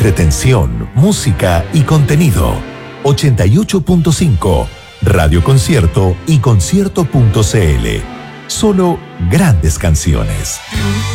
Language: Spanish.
entretención, música y contenido. 88.5, Radio Concierto y concierto.cl. Solo grandes canciones.